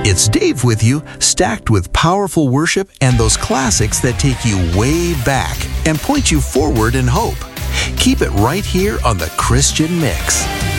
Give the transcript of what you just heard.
It's Dave with you, stacked with powerful worship and those classics that take you way back and point you forward in hope. Keep it right here on the Christian Mix.